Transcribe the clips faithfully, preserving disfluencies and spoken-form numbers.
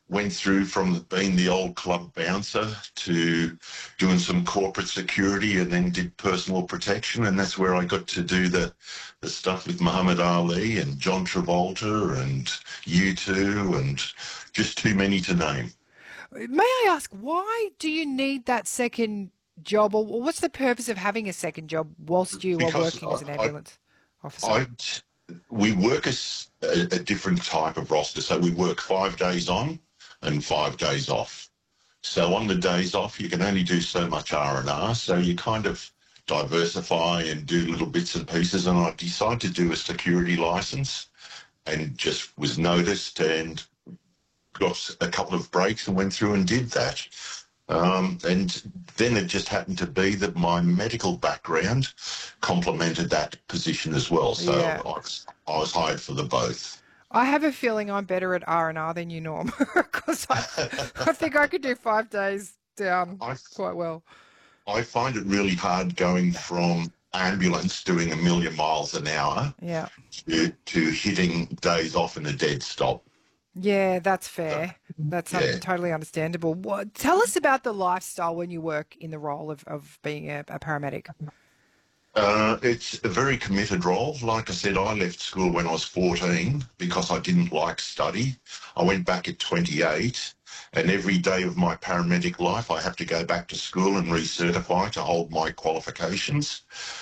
went through from being the old club bouncer to doing some corporate security, and then did personal protection. And that's where I got to do the, the stuff with Muhammad Ali and John Travolta and U two and just too many to name. May I ask, why do you need that second job, or what's the purpose of having a second job whilst you are Because working as an I, ambulance officer? I, I we work as a, a different type of roster. So we work five days on and five days off. So on the days off, you can only do so much R and R. So you kind of diversify and do little bits and pieces. And I decided to do a security license and just was noticed and got a couple of breaks and went through and did that. Um, and then it just happened to be that my medical background complemented that position as well. So Yeah. I was, I was hired for the both. I have a feeling I'm better at R and R than you, Norm, because I, I think I could do five days down I, quite well. I find it really hard going from ambulance doing a million miles an hour Yeah. to, to hitting days off in a dead stop. Yeah, that's So, fair. That's un yeah. totally understandable. What, tell us about the lifestyle when you work in the role of, of being a, a paramedic. Uh, it's a very committed role. Like I said, I left school when I was fourteen because I didn't like study. I went back at twenty-eight, and every day of my paramedic life, I have to go back to school and recertify to hold my qualifications.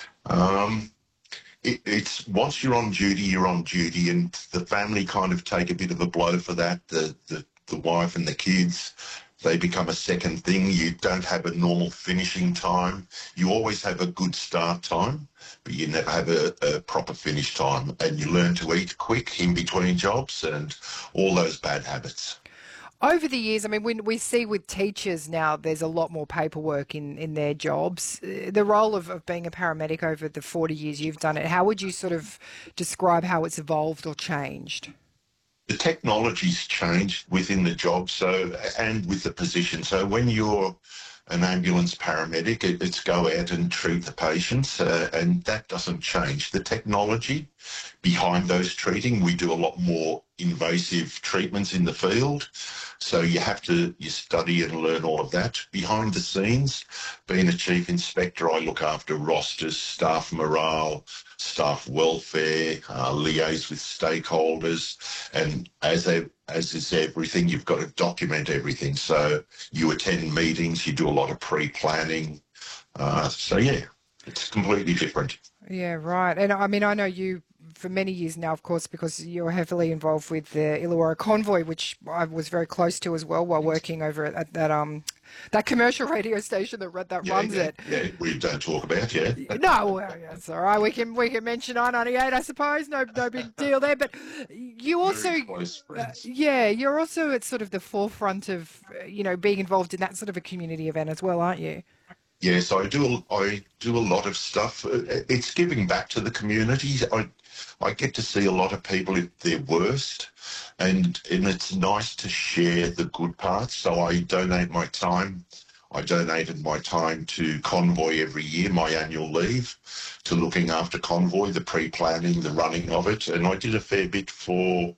Um, it, it's once you're on duty, you're on duty, and the family kind of take a bit of a blow for that. The the, the wife and the kids, they become a second thing. You don't have a normal finishing time. You always have a good start time, but you never have a, a proper finish time. And you learn to eat quick in between jobs and all those bad habits. Over the years, I mean, when we see with teachers now, there's a lot more paperwork in, in their jobs. Uh, The role of, of being a paramedic over the forty years you've done it, how would you sort of describe how it's evolved or changed? The technology's changed within the job, so and with the position. So when you're an ambulance paramedic, it, it's go out and treat the patients, uh, and that doesn't change. The technology behind those treating, we do a lot more invasive treatments in the field, so you have to you study and learn all of that. Behind the scenes, being a chief inspector, I look after rosters, staff morale, staff welfare, uh, liaise with stakeholders, and as a, as is everything, you've got to document everything. So you attend meetings, you do a lot of pre-planning. Uh, so yeah, it's completely different. Yeah, right. And I mean, I know you for many years now, of course, because you're heavily involved with the Illawarra Convoy, which I was very close to as well while working over at, at that um that commercial radio station that ru- that Yeah, runs yeah, it. yeah. We don't talk about, yeah. No, well, yeah, it's all right. We can we can mention I ninety-eight, I suppose. No, no big deal there. But you also, Very close uh, friends. yeah, you're also at sort of the forefront of, uh, you know, being involved in that sort of a community event as well, aren't you? Yes, I do. I do a lot of stuff. Uh, It's giving back to the community. I I get to see a lot of people at their worst, and and it's nice to share the good parts. So I donate my time. I donated my time to Convoy every year, my annual leave, to looking after Convoy, the pre-planning, the running of it, and I did a fair bit for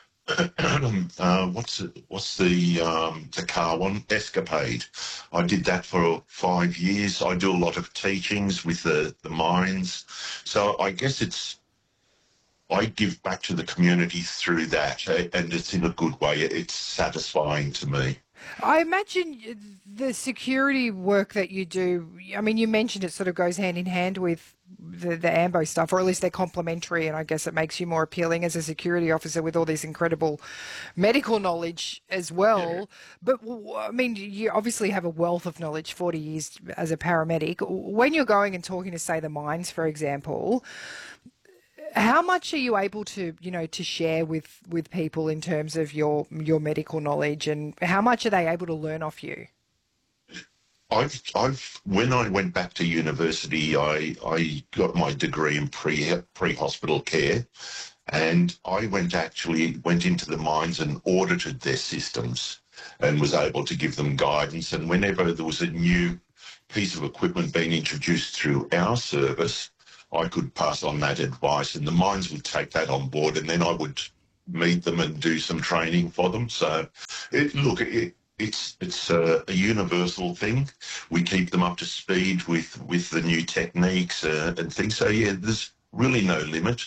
uh, what's it, what's the um, the car one? Escapade. I did that for five years. I do a lot of teachings with the the mines, so I guess it's I give back to the community through that, eh, and it's in a good way. It's satisfying to me. I imagine y- the security work that you do, I mean, you mentioned it sort of goes hand in hand with the, the AMBO stuff, or at least they're complementary, and I guess it makes you more appealing as a security officer with all this incredible medical knowledge as Yeah. well. But w- I mean, you obviously have a wealth of knowledge, forty years as a paramedic. When you're going and talking to, say, the mines, for example, how much are you able to, you know, to share with with people in terms of your your medical knowledge, and how much are they able to learn off you? I've, I've, when I went back to university, I, I got my degree in pre, pre-hospital care, and I went actually went into the mines and audited their systems and was able to give them guidance. And whenever there was a new piece of equipment being introduced through our service, I could pass on that advice, and the mines would take that on board, and then I would meet them and do some training for them. So, it, look, it, it's it's a, a universal thing. We keep them up to speed with with the new techniques uh, and things. So yeah, there's really no limit.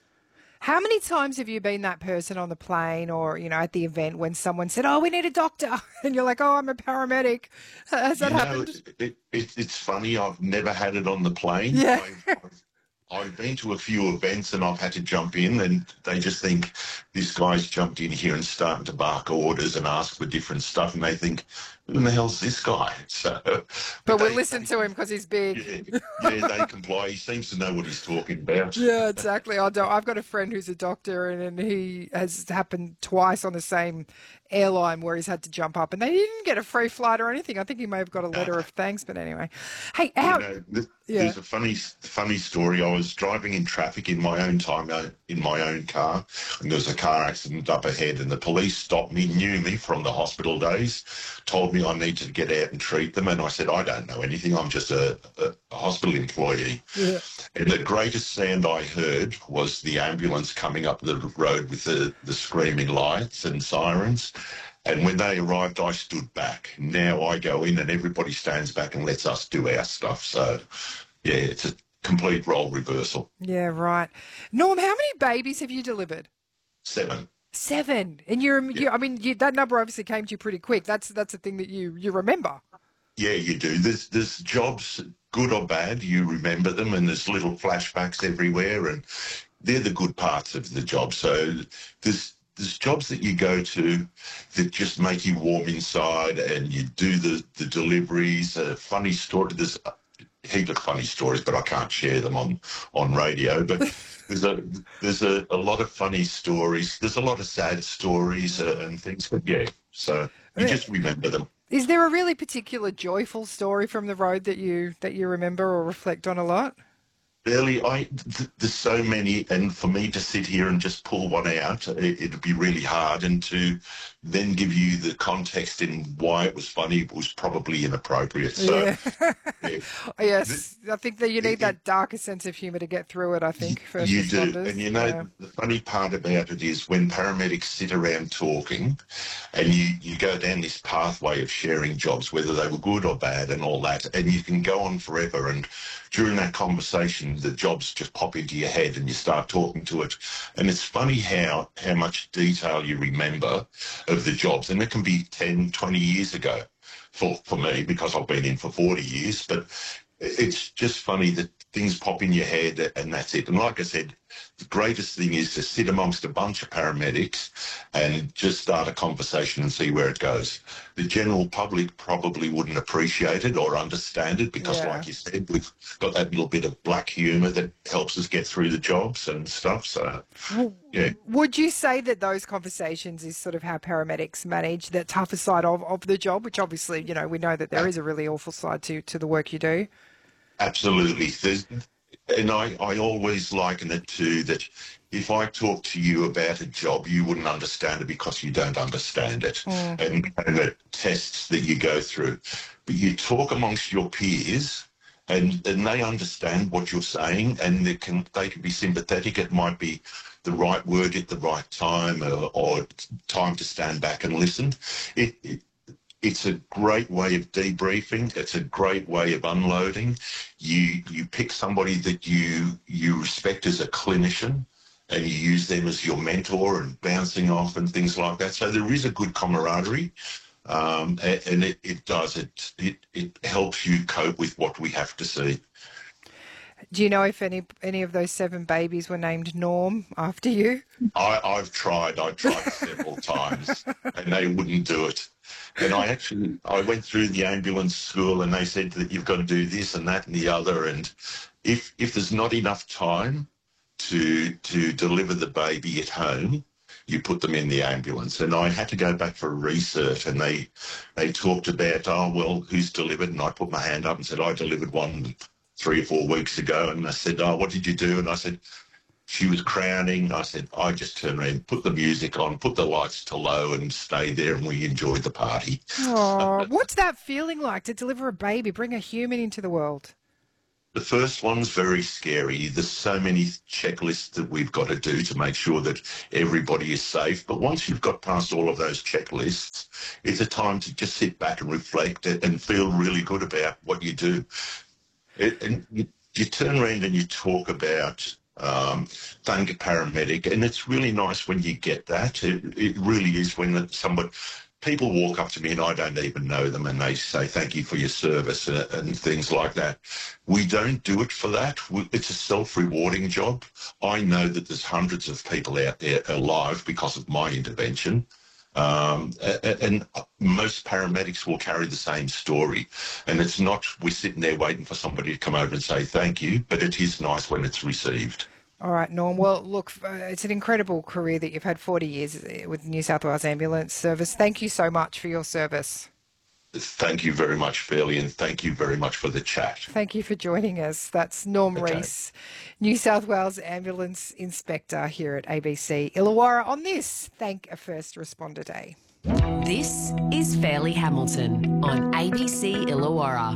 How many times have you been that person on the plane or, you know, at the event when someone said, oh, we need a doctor? And you're like, oh, I'm a paramedic. Has that You know, happened? it, it, it, it's funny. I've never had it on the plane. Yeah. I've, I've I've been to a few events and I've had to jump in, and they just think this guy's jumped in here and starting to bark orders and ask for different stuff, and they think, who the hell's this guy? So, but But we'll they, listen they to him because he's big. yeah, yeah, they comply. He seems to know what he's talking about. Yeah, exactly. I do. I've got a friend who's a doctor, and, and he has happened twice on the same airline where he's had to jump up, and they didn't get a free flight or anything. I think he may have got a letter of thanks, but anyway. Hey, You how? know, th- Yeah. there's a funny, funny story. I was driving in traffic in my own time, uh, in my own car, and there was a car accident up ahead, and the police stopped me, knew me from the hospital days, told me I needed to get out and treat them, and I said, I don't know anything. I'm just a, a, a hospital employee. Yeah. And the greatest sound I heard was the ambulance coming up the road with the, the screaming lights and sirens. And when they arrived, I stood back. Now I go in and everybody stands back and lets us do our stuff. So, yeah, it's a complete role reversal. Yeah, right. Norm, how many babies have you delivered? Seven. Seven. And you're, Yeah, you, I mean, you, that number obviously came to you pretty quick. That's that's a thing that you you remember. yeah, you do. There's, there's jobs, good or bad, you remember them, and there's little flashbacks everywhere, and they're the good parts of the job. So there's there's jobs that you go to that just make you warm inside, and you do the the deliveries. A funny story. There's a heap of funny stories, but I can't share them on on radio. But there's a there's a, a lot of funny stories. There's a lot of sad stories uh, and things. But yeah, so you just remember them. Is there a really particular joyful story from the road that you that you remember or reflect on a lot? Really, I th- there's so many, and for me to sit here and just pull one out, it, it'd be really hard. And to then give you the context in why it was funny was probably inappropriate. So, Yeah. yeah, th- Yes, I think that you need it, it, that darker sense of humour to get through it, I think, first you do, responders. and you know Yeah. the funny part about it is when paramedics sit around talking, and you you go down this pathway of sharing jobs, whether they were good or bad, and all that, and you can go on forever. And during that conversation, the jobs just pop into your head and you start talking to it. And it's funny how, how much detail you remember of the jobs. And it can be ten, twenty years ago for, for me, because I've been in for forty years. But it's just funny that things pop in your head and that's it. And like I said, the greatest thing is to sit amongst a bunch of paramedics and just start a conversation and see where it goes. The general public probably wouldn't appreciate it or understand it because, Yeah. like you said, we've got that little bit of black humour that helps us get through the jobs and stuff. So, W- yeah, Would you say that those conversations is sort of how paramedics manage the tougher side of, of the job, which obviously, you know, we know that there is a really awful side to, to the work you do? absolutely. There's, and I, I always liken it to that if I talk to you about a job, you wouldn't understand it because you don't understand it Mm. and, and the tests that you go through. But you talk amongst your peers and, and they understand what you're saying and they can, they can be sympathetic. It might be the right word at the right time or, or time to stand back and listen. It, it it's a great way of debriefing. It's a great way of unloading. You you pick somebody that you you respect as a clinician, and you use them as your mentor and bouncing off and things like that. So there is a good camaraderie, um, a- and it, it does it, it it helps you cope with what we have to see. Do you know if any any of those seven babies were named Norm after you? I, I've tried. I tried several times, and they wouldn't do it. And I actually, I went through the ambulance school, and they said that you've got to do this and that and the other. And if if there's not enough time to to deliver the baby at home, you put them in the ambulance. And I had to go back for research, and they they talked about, oh well, who's delivered? And I put my hand up and said I delivered one three or four weeks ago. And I said, oh, what did you do? And I said, she was crowning. I said, I just turned around, put the music on, put the lights to low and stayed there and we enjoyed the party. Oh, what's that feeling like to deliver a baby, bring a human into the world? The first one's very scary. There's so many checklists that we've got to do to make sure that everybody is safe. But once you've got past all of those checklists, it's a time to just sit back and reflect and feel really good about what you do. It, and you, you turn around and you talk about um, thank a paramedic, and it's really nice when you get that. It, it really is when somebody... People walk up to me and I don't even know them and they say, thank you for your service and, and things like that. We don't do it for that. It's a self-rewarding job. I know that there's hundreds of people out there alive because of my intervention. Um, and most paramedics will carry the same story. And it's not we're sitting there waiting for somebody to come over and say thank you, but it is nice when it's received. All right, Norm. Well, look, uh, it's an incredible career that you've had, forty years with New South Wales Ambulance Service. Thank you so much for your service. Thank you very much, Fairley, and thank you very much for the chat. Thank you for joining us. That's Norm Okay. Rees, New South Wales Ambulance Inspector here at A B C Illawarra on this Thank a First Responder Day. This is Fairley Hamilton on A B C Illawarra.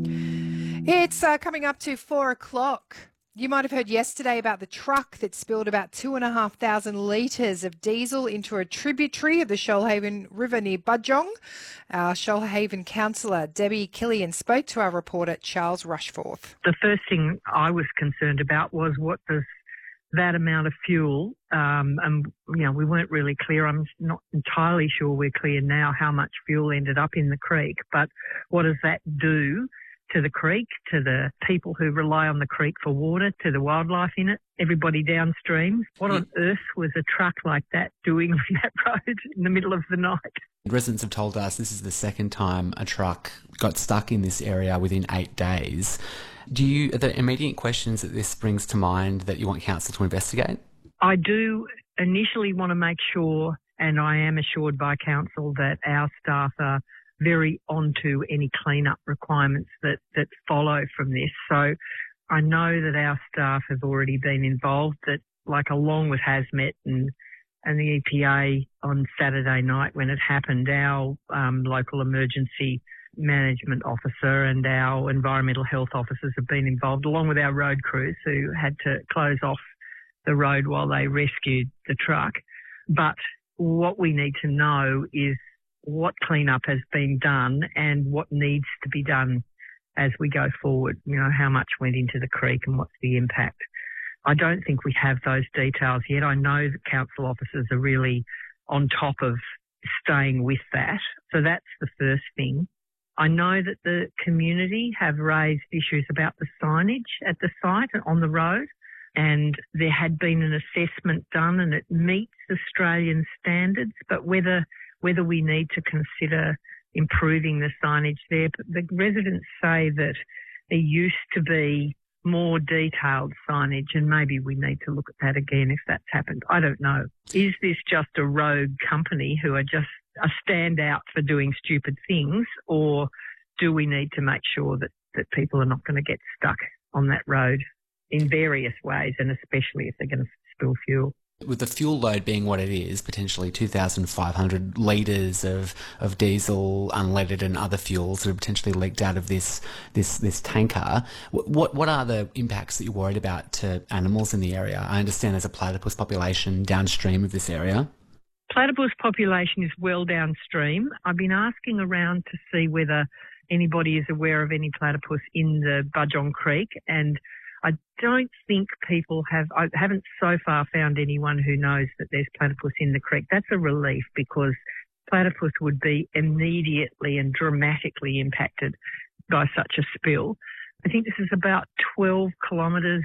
It's uh, coming up to four o'clock. You might have heard yesterday about the truck that spilled about two and a half thousand litres of diesel into a tributary of the Shoalhaven River near Budgong. Our Shoalhaven councillor, Debbie Killian, spoke to our reporter, Charles Rushforth. The first thing I was concerned about was what does that amount of fuel, um, and, you know, we weren't really clear. I'm not entirely sure we're clear now how much fuel ended up in the creek, but what does that do to the creek, to the people who rely on the creek for water, to the wildlife in it, everybody downstream? What on earth was a truck like that doing on that road in the middle of the night? Residents have told us this is the second time a truck got stuck in this area within eight days. Do you, are there immediate questions that this brings to mind that you want council to investigate? I do initially want to make sure, and I am assured by council, that our staff are very onto any clean-up requirements that, that follow from this. So I know that our staff have already been involved, that like along with Hazmet and, and the E P A on Saturday night when it happened, our um, local emergency management officer and our environmental health officers have been involved, along with our road crews who had to close off the road while they rescued the truck. But what we need to know is what cleanup has been done and what needs to be done as we go forward. You know, how much went into the creek and what's the impact. I don't think we have those details yet. I know that council officers are really on top of staying with that. So that's the first thing. I know that the community have raised issues about the signage at the site and on the road, and there had been an assessment done and it meets Australian standards, but whether whether we need to consider improving the signage there. But the residents say that there used to be more detailed signage and maybe we need to look at that again if that's happened. I don't know. Is this just a rogue company who are just a standout for doing stupid things, or do we need to make sure that, that people are not going to get stuck on that road in various ways, and especially if they're going to spill fuel? With the fuel load being what it is, potentially two thousand five hundred litres of, of diesel, unleaded and other fuels that have potentially leaked out of this this this tanker, what what are the impacts that you're worried about to animals in the area? I understand there's a platypus population downstream of this area. Platypus population is well downstream. I've been asking around to see whether anybody is aware of any platypus in the Budgong Creek, and I don't think people have, I haven't so far found anyone who knows that there's platypus in the creek. That's a relief, because platypus would be immediately and dramatically impacted by such a spill. I think this is about twelve kilometres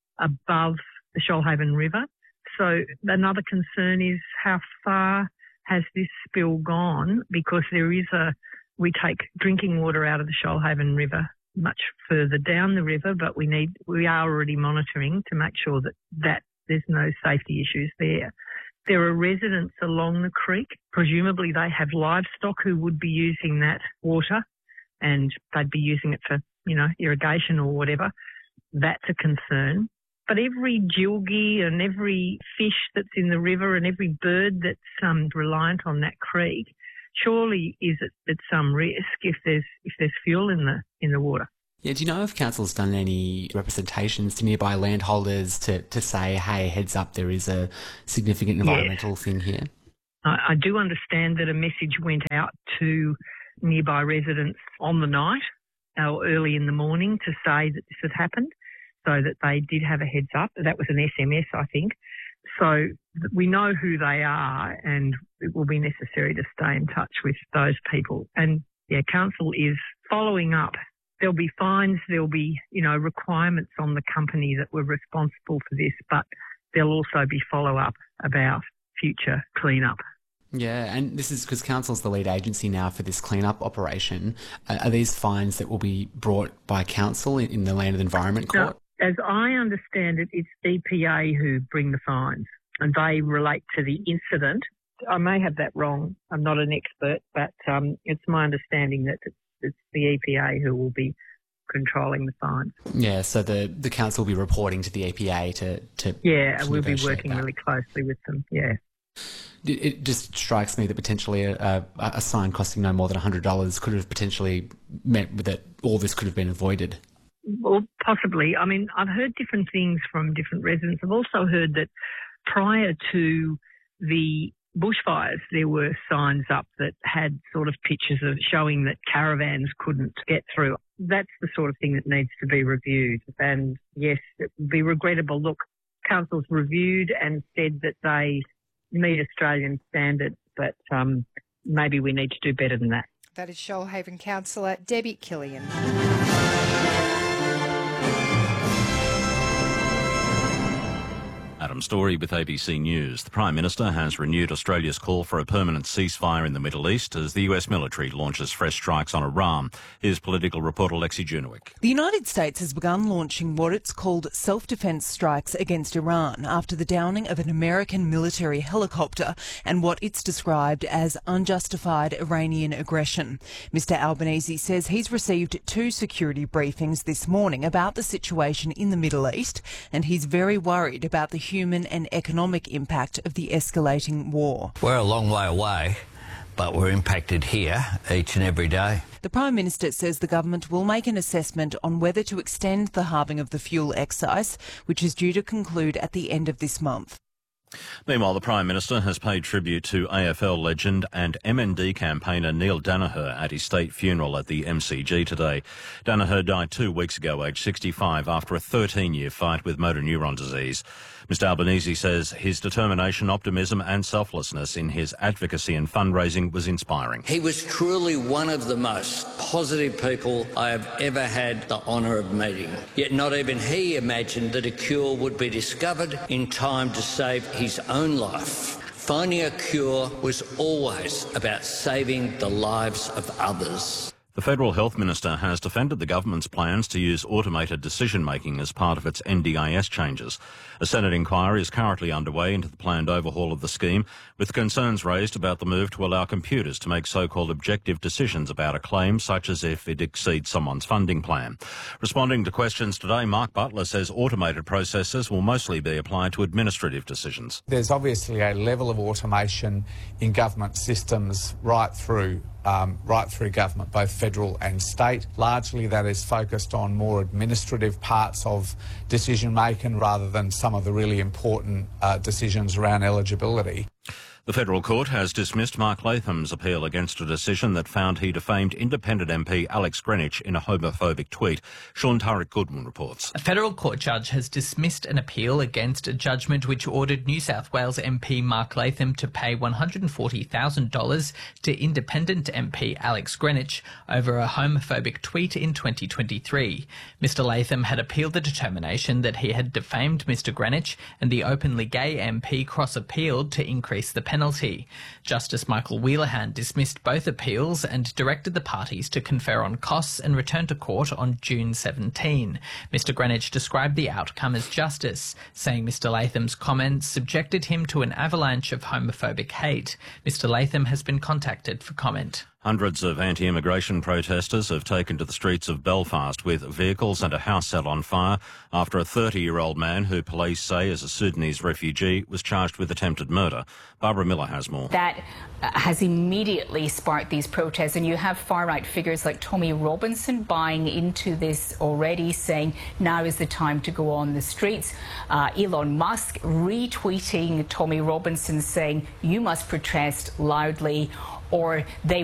above the Shoalhaven River. So another concern is how far has this spill gone, because there is a, we take drinking water out of the Shoalhaven River much further down the river, but we need, we are already monitoring to make sure that, that there's no safety issues there. There are residents along the creek. Presumably they have livestock who would be using that water, and they'd be using it for, you know, irrigation or whatever. That's a concern. But every gilgy and every fish that's in the river and every bird that's um, reliant on that creek surely is at, at some risk if there's if there's fuel in the in the water. Yeah, do you know if council's done any representations to nearby landholders to, to say, hey, heads up, there is a significant environmental yes. thing here? I, I do understand that a message went out to nearby residents on the night or early in the morning to say that this had happened, so that they did have a heads up. That was an S M S, I think. So we know who they are, and it will be necessary to stay in touch with those people. And, yeah, council is following up. There'll be fines, there'll be, you know, requirements on the company that were responsible for this, but there'll also be follow-up about future clean-up. Yeah, and this is because council's the lead agency now for this clean-up operation. Uh, are these fines that will be brought by council in, in the Land and Environment Court? Now, as I understand it, it's E P A who bring the fines, and they relate to the incident. I may have that wrong. I'm not an expert, but um, it's my understanding that it's It's the E P A who will be controlling the fines. Yeah, so the, the council will be reporting to the E P A to... to yeah, to we'll be working that. really closely with them, yeah. It, it just strikes me that potentially a, a, a sign costing no more than one hundred dollars could have potentially meant that all this could have been avoided. Well, possibly. I mean, I've heard different things from different residents. I've also heard that prior to the bushfires, there were signs up that had sort of pictures of showing that caravans couldn't get through. That's the sort of thing that needs to be reviewed. And yes, it would be regrettable. Look, council's reviewed and said that they meet Australian standards, but um, maybe we need to do better than that. That is Shoalhaven councillor Debbie Killian. Adam Story with A B C News. The Prime Minister has renewed Australia's call for a permanent ceasefire in the Middle East as the U S military launches fresh strikes on Iran. Here's political reporter Lexi Junowick. The United States has begun launching what it's called self-defence strikes against Iran after the downing of an American military helicopter and what it's described as unjustified Iranian aggression. Mister Albanese says he's received two security briefings this morning about the situation in the Middle East, and he's very worried about the human and economic impact of the escalating war. We're a long way away, but we're impacted here each and every day. The Prime Minister says the government will make an assessment on whether to extend the halving of the fuel excise, which is due to conclude at the end of this month. Meanwhile, the Prime Minister has paid tribute to A F L legend and M N D campaigner Neil Daniher at his state funeral at the M C G today. Daniher died two weeks ago, aged sixty-five, after a thirteen-year fight with motor neuron disease. Mister Albanese says his determination, optimism and selflessness in his advocacy and fundraising was inspiring. He was truly one of the most positive people I have ever had the honour of meeting. Yet not even he imagined that a cure would be discovered in time to save his own life. Finding a cure was always about saving the lives of others. The Federal Health Minister has defended the government's plans to use automated decision-making as part of its N D I S changes. A Senate inquiry is currently underway into the planned overhaul of the scheme, with concerns raised about the move to allow computers to make so-called objective decisions about a claim, such as if it exceeds someone's funding plan. Responding to questions today, Mark Butler says automated processes will mostly be applied to administrative decisions. There's obviously a level of automation in government systems right through Um, right through government, both federal and state. Largely that is focused on more administrative parts of decision-making rather than some of the really important uh, decisions around eligibility. The federal court has dismissed Mark Latham's appeal against a decision that found he defamed independent M P Alex Greenwich in a homophobic tweet. Sean Turek Goodwin reports. A federal court judge has dismissed an appeal against a judgment which ordered New South Wales M P Mark Latham to pay one hundred forty thousand dollars to independent M P Alex Greenwich over a homophobic tweet in twenty twenty-three. Mister Latham had appealed the determination that he had defamed Mister Greenwich, and the openly gay M P cross-appealed to increase the penalty. penalty. Justice Michael Wheelahan dismissed both appeals and directed the parties to confer on costs and return to court on June seventeenth. Mister Greenwich described the outcome as justice, saying Mister Latham's comments subjected him to an avalanche of homophobic hate. Mister Latham has been contacted for comment. Hundreds of anti-immigration protesters have taken to the streets of Belfast with vehicles and a house set on fire after a thirty-year-old man who police say is a Sudanese refugee was charged with attempted murder. Barbara Miller has more. That has immediately sparked these protests, and you have far-right figures like Tommy Robinson buying into this already, saying now is the time to go on the streets. Uh, Elon Musk retweeting Tommy Robinson saying you must protest loudly or they